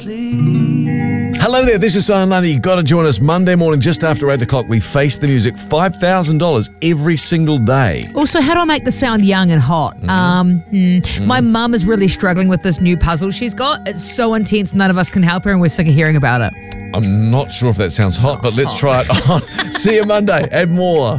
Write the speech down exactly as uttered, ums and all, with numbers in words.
sleep. Hello there, this is Simon Lundy. You've got to join us Monday morning just after eight o'clock. We face the music, five thousand dollars every single day. Also, how do I make this sound young and hot? Mm. Um, hmm. mm. My mum is really struggling with this new puzzle she's got. It's so intense, none of us can help her, and we're sick of hearing about it. I'm not sure if that sounds hot, but let's try it on. See you Monday and more.